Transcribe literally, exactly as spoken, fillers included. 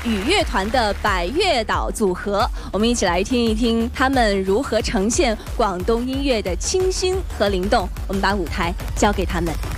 雨乐团的百越岛组合，我们一起来听一听他们如何呈现广东音乐的清新和灵动。我们把舞台交给他们。